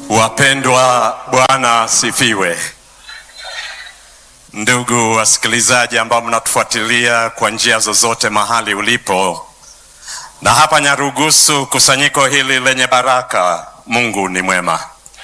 Wapendwa, Bwana asifiwe. Ndugu wasikilizaji ambao mnatufuatilia kwa njia zozote mahali ulipo, na hapa Nyarugusu, kusanyiko hili lenye baraka, Mungu ni mwema.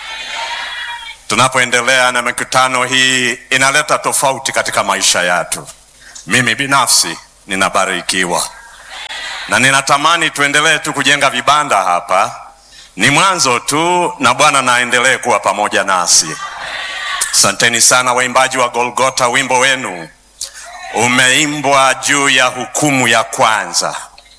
Tunapoendelea na mikutano hii, inaleta tofauti katika maisha yetu. Mimi binafsi ninabarikiwa, na ninatamani tuendelee tu kujenga vibanda hapa. Ni mwanzo tu, na Bwana naendelee kuwa pamoja nasi. Asanteni sana waimbaji wa Golgotha, wimbo wenu umeimbwa juu ya hukumu ya kwanza.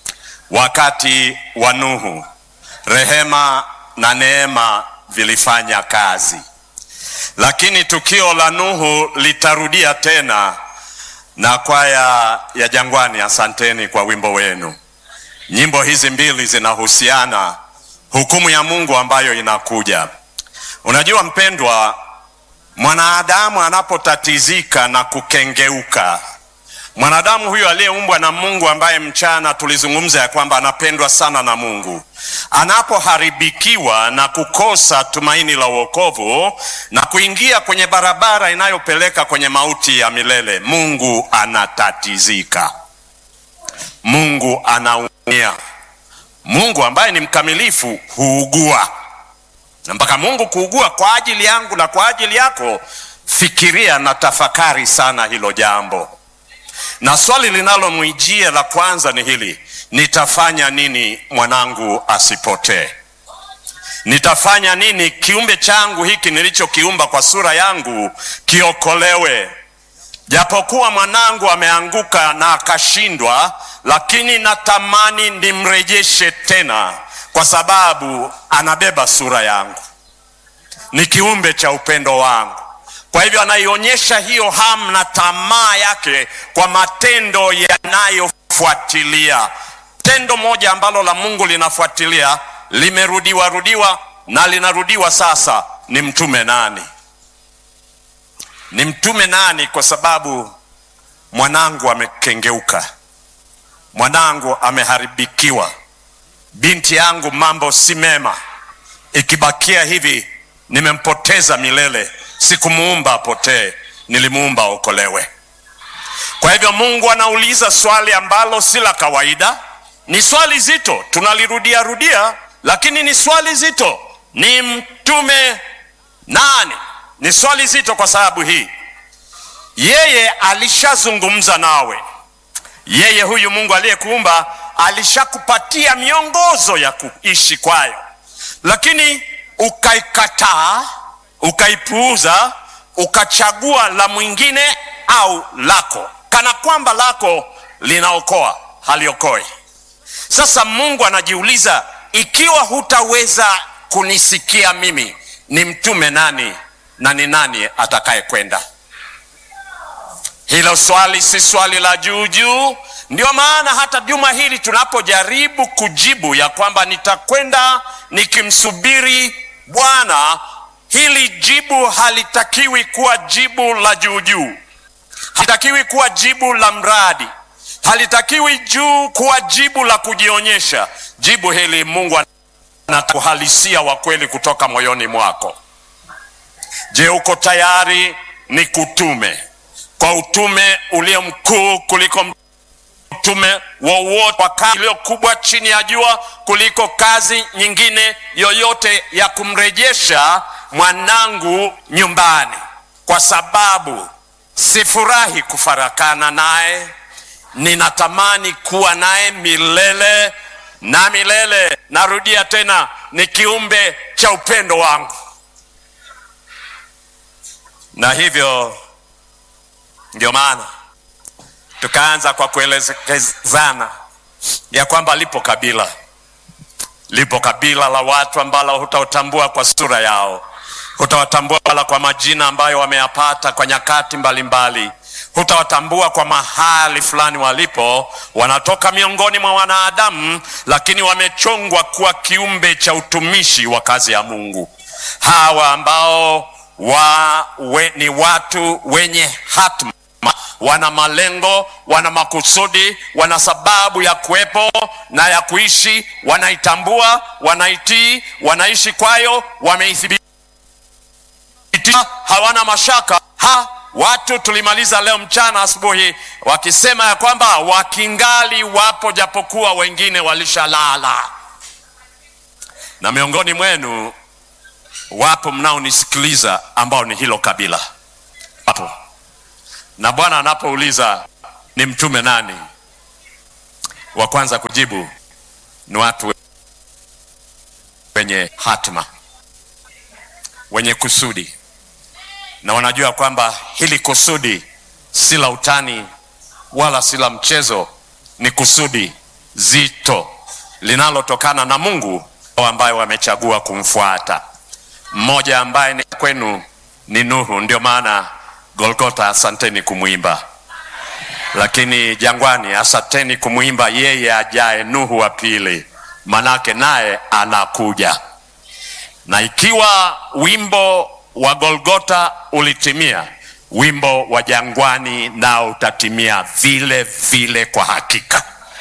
Wakati wa Nuhu, rehema na neema vilifanya kazi, lakini tukio la Nuhu litarudia tena. Na kwaya ya Jangwani, asanteni kwa wimbo wenu. Nyimbo hizi mbili zinahusiana hukumu ya Mungu ambayo inakuja. Unajua mpendwa, mwanadamu anapotatizika na kukengeuka, mwanadamu huyo aliyeumbwa na Mungu, ambaye mchana tulizungumza ya kwamba anapendwa sana na Mungu, anapoharibikiwa na kukosa tumaini la wokovu na kuingia kwenye barabara inayopeleka kwenye mauti ya milele, Mungu anatatizika. Mungu anaumia. Mungu ambaye ni mkamilifu huugua. Na mpaka Mungu kuugua kwa ajili yangu na kwa ajili yako, fikiria na tafakari sana hilo jambo. Na swali linalomwijia la kwanza ni hili: nitafanya nini mwanangu asipotee? Nitafanya nini kiumbe changu hiki nilichokiumba kwa sura yangu kiokolewe? Japokuwa mwanangu ameanguka na akashindwa, lakini natamani nimrejeshe tena, kwa sababu anabeba sura yangu, ni kiumbe cha upendo wangu. Kwa hivyo anaionyesha hiyo hamu na tamaa yake kwa matendo yanayofuatilia. Tendo moja ambalo la Mungu linafuatilia, limerudiwa na linarudiwa sasa, ni mtume nani? Ni mtume nani? Kwa sababu mwanangu amekengeuka, mwanangu ameharibikiwa, binti yangu mambo si mema. Ikibakia hivi, nimempoteza milele. Sikumuumba apotee, nilimuumba okolewe. Kwa hivyo Mungu anauliza swali ambalo si la kawaida. Ni swali zito, tunalirudia, lakini ni swali zito. Ni mtume nani? Ni swali zito kwa sababu hii: yeye alishazungumza nawe. Yeye huyu Mungu aliyekuumba alishakupatia miongozo ya kuishi kwayo, lakini ukaikataa, ukaipuuza, ukachagua la mwingine au lako, kana kwamba lako linaokoa, haliokoi. Sasa Mungu anajiuliza, ikiwa hutaweza kunisikia mimi, ni mtume nani na ni nani atakaye kwenda? Hilo swali si swali la juu. Ndio maana hata juma hili tunapojaribu kujibu ya kwamba nitakwenda nikimsubiri Bwana, hili jibu halitakiwi kuwa jibu la juu, halitakiwi kuwa jibu la mradi, halitakiwi kuwa jibu la kujionyesha. Jibu hili Mungu anatuhalisia wa kweli kutoka moyoni mwako. Je, uko tayari nikutume kwa utume ulio mkuu kuliko utume wowote, kwa kazi iliyo kubwa chini ya jua kuliko kazi nyingine yoyote ya kumrejesha mwanangu nyumbani? Kwa sababu sifurahi kufarakana naye, ninatamani kuwa naye milele na milele. Narudia tena, ni kiumbe cha upendo wangu. Na hivyo ndio maana tukaanza kwa kuelekezana ya kwamba lipo kabila la watu ambao hutawatambua kwa sura yao, hutawatambua wala kwa majina ambayo wameyapata kwa nyakati mbalimbali, hutawatambua kwa mahali fulani walipo. Wanatoka miongoni mwa wanadamu, lakini wamechongwa kuwa kiumbe cha utumishi wa kazi ya Mungu. Hawa ambao ni watu wenye hatma, wana malengo, wana makusudi, wana sababu ya kuwepo na ya kuishi, wanaitambua, wanaitii, wanaishi kwayo, wameithibitisha hawana mashaka. Watu tulimaliza leo mchana asubuhi wakisema ya kwamba wakingali wapo, japokuwa wengine walishalala. Na miongoni mwenu wapo mnaonisikiliza ambao ni hilo kabila hapo. Na Bwana anapouliza ni mtume nani, wa kwanza kujibu ni watu wenye hatima, wenye kusudi, na wanajua kwamba hili kusudi si la utani wala si la mchezo. Ni kusudi zito linalotokana na Mungu ambaye wamechagua kumfuata. Mmoja ambaye ni kwenu ni Nuhu. Ndio maana Golgotha asanteni kumuimba, lakini jangwani asanteni kumuimba yeye ajaye, Nuhu wa pili, manake naye anakuja. Na ikiwa wimbo wa Golgotha ulitimia, wimbo wa jangwani nao utatimia vile vile kwa hakika.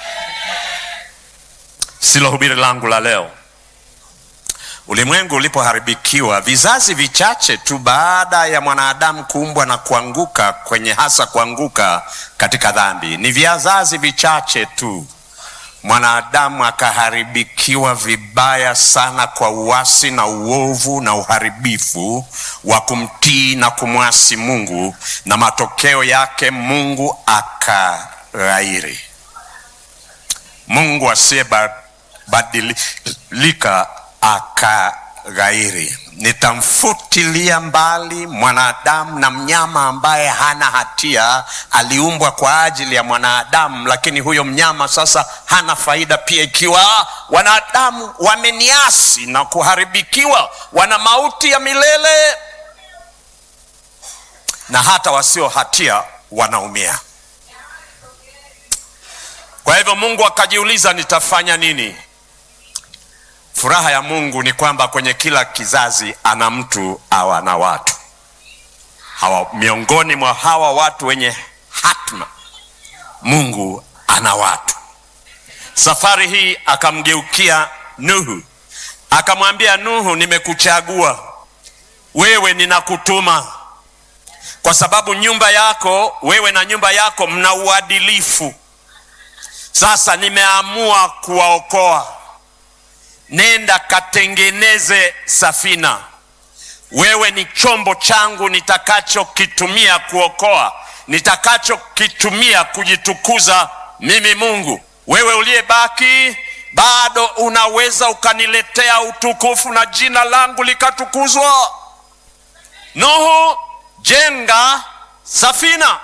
Silo hubiri langu la leo. Ulimwengu ulipoharibikiwa vizazi vichache tu baada ya mwanadamu kuumbwa na kuanguka kuanguka katika dhambi, ni vizazi vichache tu mwanadamu akaharibikiwa vibaya sana kwa uasi na uovu na uharibifu wa kumtii na kumwasi Mungu, na matokeo yake Mungu akaghairi. Mungu asiyebadilika akaghairi. Nitamfutilia mbali mwanadamu na mnyama ambaye hana hatia. Aliumbwa kwa ajili ya mwanadamu, lakini huyo mnyama sasa hana faida pia, ikiwa wanadamu wameniasi na kuharibikiwa, wana mauti ya milele, na hata wasio hatia wanaumia. Kwa hivyo Mungu akajiuliza, nitafanya nini? Furaha ya Mungu ni kwamba kwenye kila kizazi ana mtu au ana watu. Miongoni mwa hawa watu wenye hatma, Mungu ana watu. Safari hii akamgeukia Nuhu, akamwambia Nuhu, nimekuchagua wewe, ninakutuma kwa sababu nyumba yako, wewe na nyumba yako mna uadilifu. Sasa nimeamua kuwaokoa. Nenda katengeneze safina. Wewe ni chombo changu nitakachokitumia kuokoa, nitakachokitumia kujitukuza mimi Mungu. Wewe uliyebaki bado unaweza ukaniletea utukufu na jina langu likatukuzwa. Nuhu, jenga safina.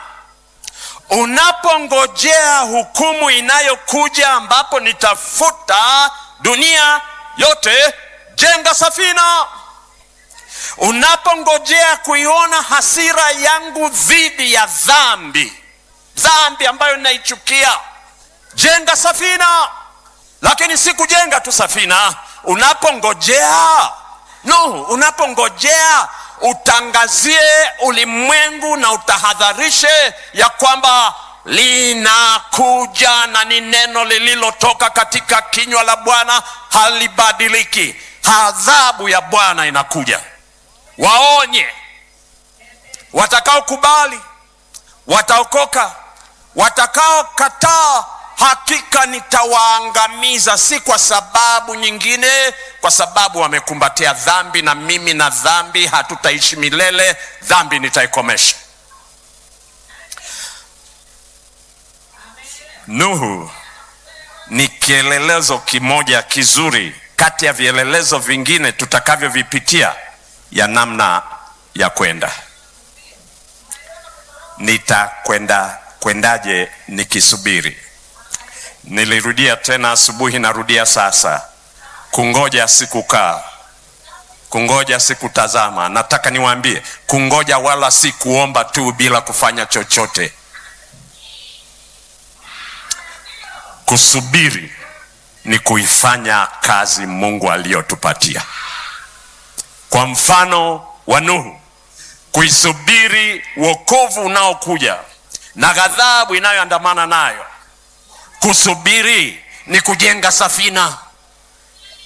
Unapongojea hukumu inayokuja ambapo nitafuta dunia yote, jenga safina. Unapongojea kuiona hasira yangu dhidi ya dhambi ambayo ninaichukia, jenga safina. Lakini si kujenga tu safina. Unapongojea Nuhu, unapongojea utangazie ulimwengu na utahadharishe ya kwamba linakuja, na ni neno lililotoka katika kinywa la Bwana, halibadiliki. Adhabu ya Bwana inakuja. Waonye. Watakao kubali wataokoka, watakao kataa hakika nitawaangamiza. Si kwa sababu nyingine, kwa sababu wamekumbatia dhambi, na mimi na dhambi hatutaishi milele. Dhambi nitaikomesha. Nuhu ni kielelezo kimoja kizuri kati ya vielelezo vingine tutakavyovipitia ya namna ya kwenda. Kwendaje nikisubiri? Nilirudia tena asubuhi, narudia sasa. Kungoja si kukaa, kungoja si kutazama. Nataka niwaambie, kungoja wala si kuomba tu bila kufanya chochote. Kusubiri ni kuifanya kazi Mungu aliyotupatia. Kwa mfano wa Nuhu, kuisubiri wokovu unaokuja na ghadhabu inayoandamana nayo. Kusubiri ni kujenga safina.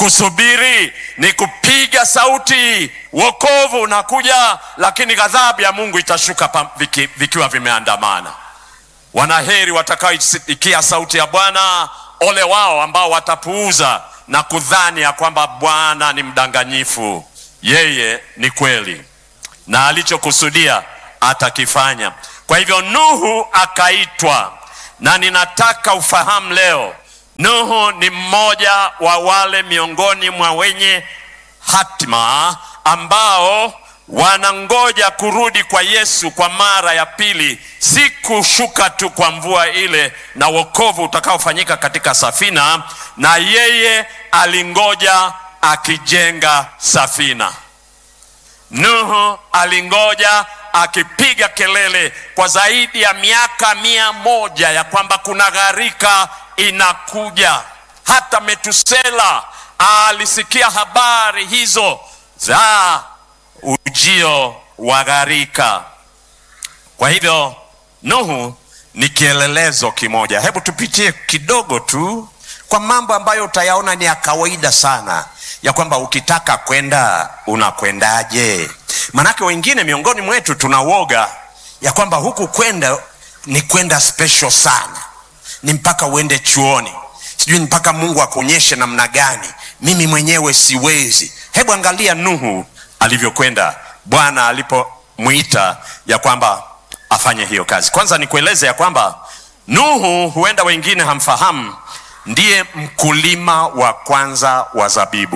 Kusubiri ni kupiga sauti, wokovu unakuja, lakini ghadhabu ya Mungu itashuka vikiwa vimeandamana. Wanaheri watakaoisikia sauti ya Bwana, ole wao ambao watapuuza na kudhani ya kwamba Bwana ni mdanganyifu. Yeye ni kweli na alichokusudia atakifanya. Kwa hivyo Nuhu akaitwa, na ninataka ufahamu leo, Nuhu ni mmoja wa wale miongoni mwa wenye hatima ambao wanangoja kurudi kwa Yesu kwa mara ya pili, si kushuka tu kwa mvua ile na wokovu utakaofanyika katika safina. Na yeye alingoja akijenga safina. Nuhu alingoja akipiga kelele kwa zaidi ya miaka 100 ya kwamba kuna gharika inakuja. Hata Metusela alisikia habari hizo za ujio wa gharika. Kwa hivyo Nuhu ni kielelezo kimoja. Hebu tupitie kidogo tu kwa mambo ambayo utayaona ni ya kawaida sana, ya kwamba ukitaka kwenda unakwendaje. Manake wengine miongoni mwetu tunawoga ya kwamba huku kwenda ni kwenda special sana, ni mpaka uende chuoni, sijui mpaka Mungu akuonyeshe namna gani, mimi mwenyewe siwezi. Hebu angalia Nuhu alivyokwenda Bwana alipomuita ya kwamba afanye hiyo kazi. Kwanza nikueleze ya kwamba Nuhu, huenda wengine hamfahamu, ndiye mkulima wa kwanza wa zabibu.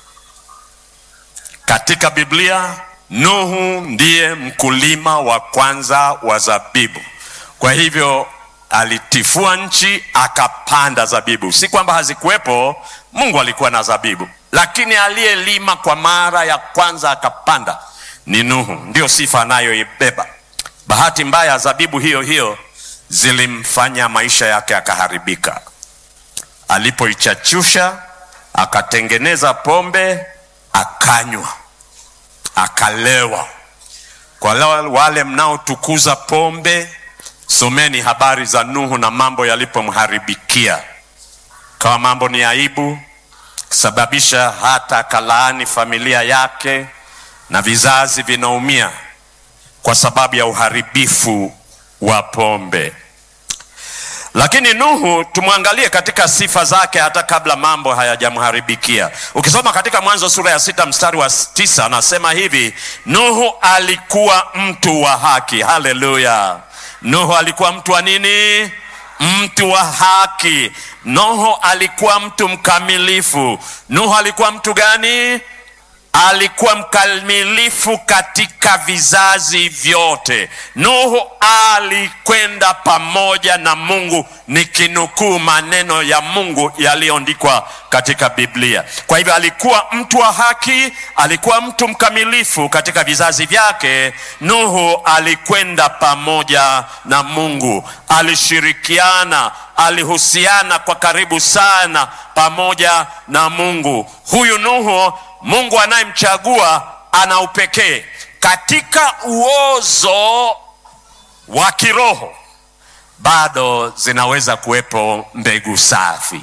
Katika Biblia Nuhu ndiye mkulima wa kwanza wa zabibu. Kwa hivyo alitifua nchi akapanda zabibu. Si kwamba hazikuwepo, Mungu alikuwa na zabibu, lakini aliyelima kwa mara ya kwanza akapanda ni Nuhu. Ndio sifa anayoibeba. Bahati mbaya zabibu hiyo hiyo zilimfanya maisha yake akaharibika. Alipoichachusha akatengeneza pombe, akanywa, akalewa. Kwa wale mnaotukuza pombe, someni habari za Nuhu na mambo yalipomharibikia. Kama mambo ni aibu, sababisha hata kalaani familia yake na vizazi vinaumia kwa sababu ya uharibifu wa pombe. Lakini Nuhu tumwangalie katika sifa zake hata kabla mambo hayajamharibikia. Ukisoma katika Mwanzo sura ya 6 mstari wa 9 anasema hivi: Nuhu alikuwa mtu wa haki. Haleluya! Nuhu alikuwa mtu wa nini? Mtu wa haki. Nuhu alikuwa mtu mkamilifu. Nuhu alikuwa mtu gani? Alikuwa mkamilifu katika vizazi vyote. Nuhu alikwenda pamoja na Mungu, nikinukuu maneno ya Mungu yaliyoandikwa katika Biblia. Kwa hivyo alikuwa mtu wa haki, alikuwa mtu mkamilifu katika vizazi vyake. Nuhu alikwenda pamoja na Mungu, alishirikiana, alihusiana kwa karibu sana pamoja na Mungu. Huyu Nuhu, Mungu anayemchagua ana upekee katika uozo wa kiroho. Bado zinaweza kuwepo mbegu safi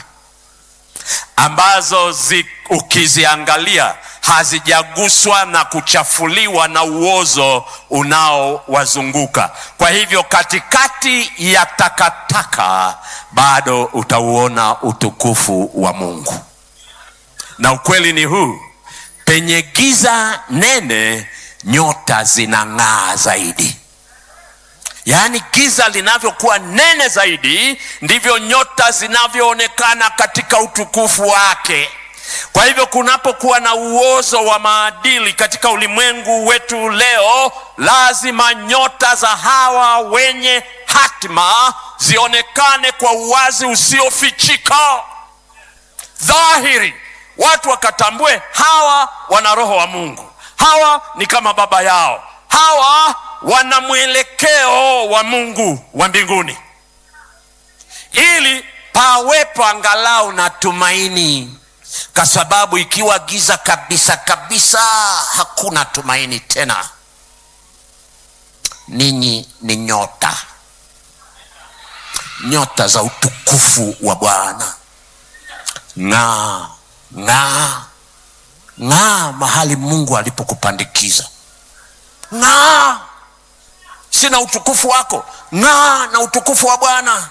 ambazo ukiziangalia hazijaguswa na kuchafuliwa na uozo unaowazunguka. Kwa hivyo katikati ya takataka bado utauona utukufu wa Mungu. Na ukweli ni huu: penye giza nene nyota zinang'aa zaidi. Yaani giza linavyokuwa nene zaidi ndivyo nyota zinavyoonekana katika utukufu wake. Kwa hivyo kunapokuwa na uozo wa maadili katika ulimwengu wetu leo, lazima nyota za hawa wenye hatima zionekane kwa uwazi usiofichika, dhahiri. Watu wakatambue hawa wana roho wa Mungu, hawa ni kama baba yao, hawa wana mwelekeo wa Mungu wa mbinguni, ili pawepo angalau na tumaini. Kwa sababu ikiwa giza kabisa kabisa, hakuna tumaini tena. Ninyi ni nyota, nyota za utukufu wa Bwana. Na ng'aa mahali Mungu alipokupandikiza. Ng'aa, sina utukufu wako, ng'aa na utukufu wa Bwana.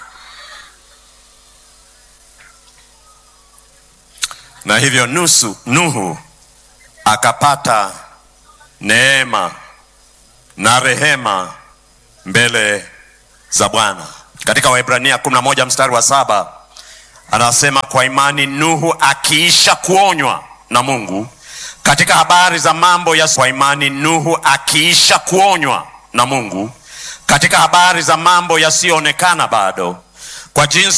Na hivyo Nuhu akapata neema na rehema mbele za Bwana. Katika Waebrania 11 mstari wa 7 anasema, kwa imani Nuhu akiisha kuonywa na Mungu katika habari za mambo ya kwa imani Nuhu akiisha kuonywa na Mungu katika habari za mambo yasiyoonekana bado, kwa jinsi